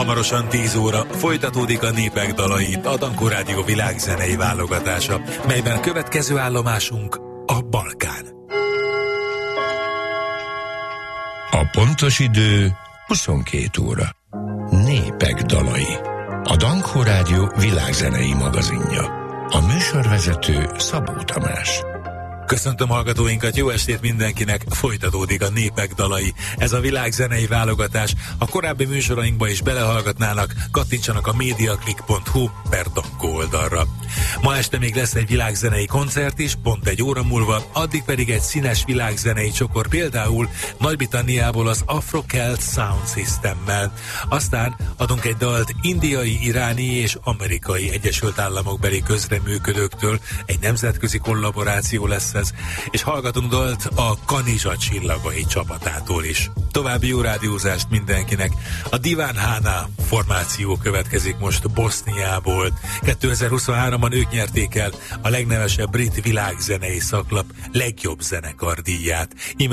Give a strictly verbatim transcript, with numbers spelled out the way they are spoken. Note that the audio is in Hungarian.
Hamarosan tíz óra folytatódik a Népek dalai, a Dankó Rádió világzenei válogatása, melyben következő állomásunk a Balkán. A pontos idő huszonkét óra. Népek dalai. A Dankó Rádió világzenei magazinja. A műsorvezető Szabó Tamás. Köszöntöm hallgatóinkat, jó estét mindenkinek, folytatódik a Népek dalai. Ez a világzenei válogatás. A korábbi műsorainkba is belehallgatnának, kattintsanak a mediaclick pont hu per Dankó oldalra. Ma este még lesz egy világzenei koncert is, pont egy óra múlva, addig pedig egy színes világzenei csokor, például Nagy-Britanniából az Afro-Celt Sound Systemmel. Aztán adunk egy dalt indiai, iráni és amerikai Egyesült Államokbeli közreműködőktől, egy nemzetközi kollaboráció lesz ez, és hallgatunk dalt a Kanizsa Csillagai csapatától is. További jó rádiózást mindenkinek. A Diván Hána formáció következik most Boszniából. kétezer-huszonháromban ők nyerték el a legnevesebb brit világzenei szaklap legjobb zenekar díját.